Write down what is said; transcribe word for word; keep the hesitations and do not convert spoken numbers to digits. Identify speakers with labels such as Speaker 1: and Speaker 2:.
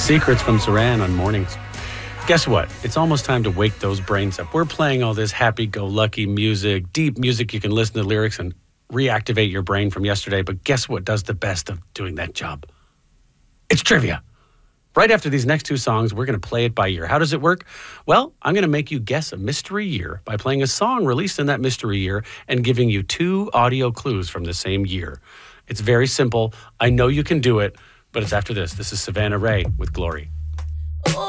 Speaker 1: Secrets from Saran on mornings. Guess what? It's almost time to wake those brains up. We're playing all this happy-go-lucky music, deep music. You can listen to the lyrics and reactivate your brain from yesterday. But guess what does the best of doing that job? It's trivia. Right after these next two songs, we're going to play it by ear. How does it work? Well, I'm going to make you guess a mystery year by playing a song released in that mystery year and giving you two audio clues from the same year. It's very simple. I know you can do it, but it's after this. This is Savannah Ray with Glory.